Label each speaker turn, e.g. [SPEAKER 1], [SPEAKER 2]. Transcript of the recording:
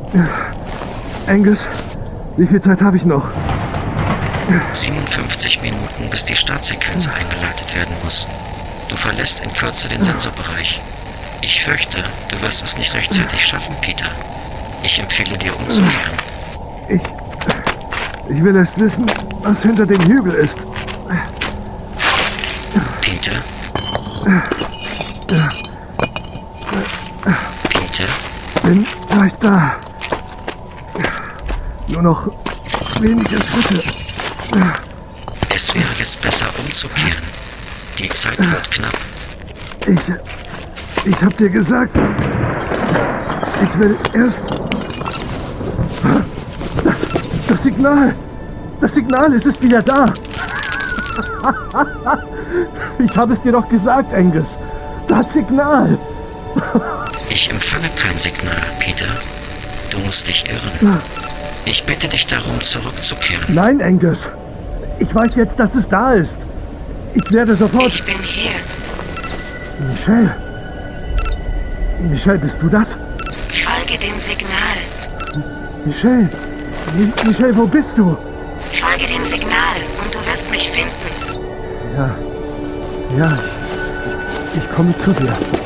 [SPEAKER 1] Angus, wie viel Zeit habe ich noch?
[SPEAKER 2] 57 Minuten, bis die Startsequenz eingeleitet werden muss. Du verlässt in Kürze den Sensorbereich. Ich fürchte, du wirst es nicht rechtzeitig schaffen, Peter. Ich empfehle dir umzukehren.
[SPEAKER 1] Ich will erst wissen, was hinter dem Hügel ist.
[SPEAKER 2] Peter? Peter?
[SPEAKER 1] Bin gleich da. Nur noch wenige Schritte.
[SPEAKER 2] Es wäre jetzt besser umzukehren. Die Zeit wird knapp.
[SPEAKER 1] Ich hab dir gesagt, ich will erst... Das Signal! Das Signal, es ist wieder da! Ich habe es dir doch gesagt, Angus. Das Signal!
[SPEAKER 2] Ich empfange kein Signal, Peter. Du musst dich irren. Ich bitte dich darum, zurückzukehren.
[SPEAKER 1] Nein, Angus. Ich weiß jetzt, dass es da ist. Ich werde sofort...
[SPEAKER 3] Ich bin hier.
[SPEAKER 1] Michelle? Michelle, bist du das?
[SPEAKER 3] Folge dem Signal.
[SPEAKER 1] Michelle? Michelle, wo bist du?
[SPEAKER 3] Folge dem Signal und du wirst mich finden.
[SPEAKER 1] Ja. Ich komme zu dir.